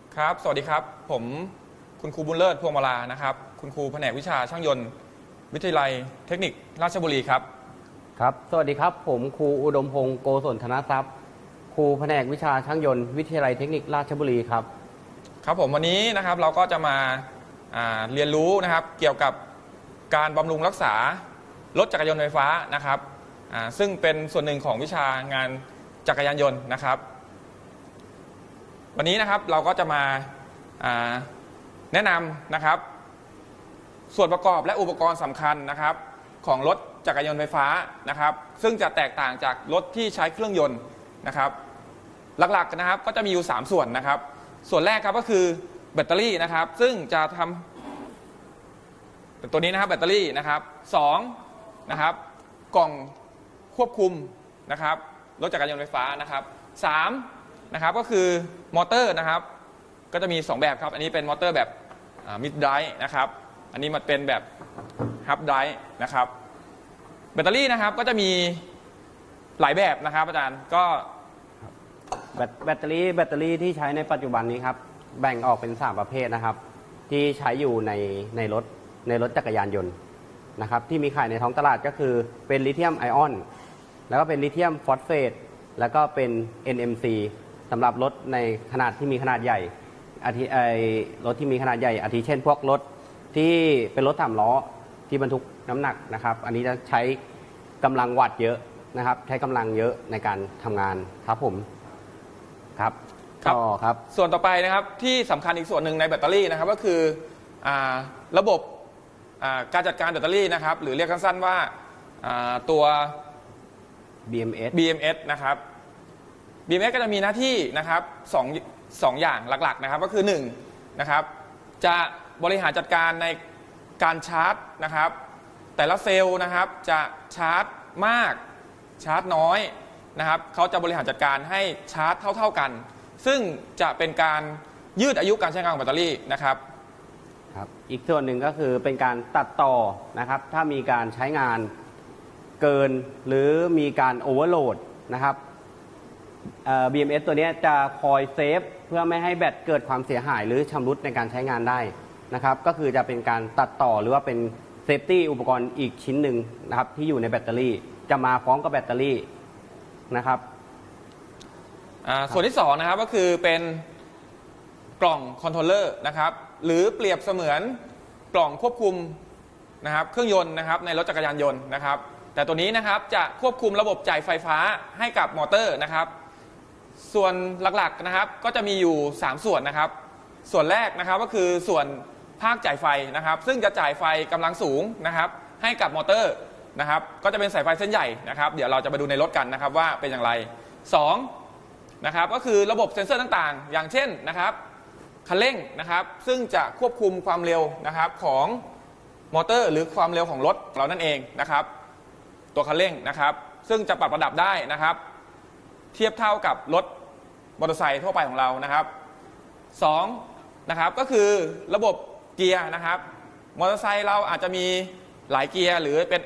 ครับสวัสดีครับผมคุณครูบุญเลิศพวงมาลานะครับคุณครูแผนกวิชาช่างยนต์วิทยาลัยเทคนิคราชบุรีครับครับสวัสดีครับผมครูอุดมพงศ์โกศลธนทรัพย์ครูแผนกวิชาช่างยนต์วิทยาลัยเทคนิคราชบุรีครับครับผมวันนี้นะครับเราก็จะมาเรียนรู้นะครับเกี่ยวกับการบำรุงรักษารถจักรยานไฟฟ้านะครับซึ่งเป็นส่วนหนึ่งของวิชางานจักรยานยนต์นะครับวันนี้นะครับเราก็จะมาแนะนำนะครับส่วนประกอบและอุปกรณ์สำคัญนะครับของรถจักรยานไฟฟ้านะครับซึ่งจะแตกต่างจากรถที่ใช้เครื่องยนต์นะครับหลักๆนะครับก็จะมีอยู่3ส่วนนะครับส่วนแรกครับก็คือแบตเตอรี่นะครับซึ่งจะทำตัวนี้นะครับแบตเตอรี่นะครับ2นะครับกล่องควบคุมนะครับรถจักรยานไฟฟ้านะครับ3นะครับก็คือมอเตอร์นะครับก็จะมี2แบบครับอันนี้เป็นมอเตอร์แบบมิดไดรฟ์นะครับอันนี้มันเป็นแบบฮับไดรฟ์นะครับแบตเตอรี่นะครับก็จะมีหลายแบบนะครับอาจารย์ก็แบตเตอรี่ที่ใช้ในปัจจุบันนี้ครับแบ่งออกเป็น3ประเภทนะครับที่ใช้อยู่ในรถจักรยานยนต์นะครับที่มีขายในท้องตลาดก็คือเป็นลิเธียมไอออนแล้วก็เป็นลิเธียมฟอสเฟตแล้วก็เป็น NMC สำหรับรถในขนาดที่มีขนาดใหญ่รถที่มีขนาดใหญ่อาทิเช่นพวกรถที่เป็นรถ3ล้อที่บรรทุกน้ำหนักนะครับอันนี้จะใช้กำลังวัตต์เยอะนะครับใช้กำลังเยอะในการทำงานครับผมครับครับส่วนต่อไปนะครับที่สำคัญอีกส่วนหนึ่งในแบตเตอรี่นะครับก็คือระบบการจัดการแบตเตอรี่นะครับหรือเรียกสั้นๆว่าตัว BMS นะครับ BMS ก็จะมีหน้าที่นะครับสองอย่างหลักๆนะครับก็คือ1นะครับจะบริหารจัดการในการชาร์จนะครับแต่ละเซลล์นะครับจะชาร์จมากชาร์จน้อยนะครับเขาจะบริหารจัดการให้ชาร์จเท่ากันซึ่งจะเป็นการยืดอายุการใช้งานของแบตเตอรี่นะครับครับอีกส่วนหนึ่งก็คือเป็นการตัดต่อนะครับถ้ามีการใช้งานเกินหรือมีการโอเวอร์โหลดนะครับBMS ตัวนี้จะคอยเซฟเพื่อไม่ให้แบตเกิดความเสียหายหรือชำรุดในการใช้งานได้นะครับก็คือจะเป็นการตัดต่อหรือว่าเป็นเซฟตี้อุปกรณ์อีกชิ้นหนึ่งนะครับที่อยู่ในแบตเตอรี่จะมาพร้อมกับแบตเตอรี่นะครับส่วนที่2นะครับก็คือเป็นกล่องคอนโทรลเลอร์นะครับหรือเปรียบเสมือนกล่องควบคุมนะครับเครื่องยนต์นะครับในรถจักรยานยนต์นะครับแต่ตัวนี้นะครับจะควบคุมระบบจ่ายไฟฟ้าให้กับมอเตอร์นะครับส่วนหลักๆนะครับก็จะมีอยู่3ส่วนนะครับส่วนแรกนะครับก็คือส่วนภาคจ่ายไฟนะครับซึ่งจะจ่ายไฟกำลังสูงนะครับให้กับมอเตอร์นะครับก็จะเป็นสายไฟเส้นใหญ่นะครับเดี๋ยวเราจะมาดูในรถกันนะครับว่าเป็นอย่างไร2นะครับก็คือระบบเซ็นเซอร์ต่างๆอย่างเช่นนะครับคันเร่งนะครับซึ่งจะควบคุมความเร็วนะครับของมอเตอร์หรือความเร็วของรถเรานั่นเองนะครับตัวคันเร่งนะครับซึ่งจะปรับระดับได้นะครับเทียบเท่ากับรถมอเตอร์ไซค์ทั่วไปของเรานะครับ2นะครับก็คือระบบเกียร์นะครับมอเตอร์ไซค์เราอาจจะมีหลายเกียร์หรือเป็น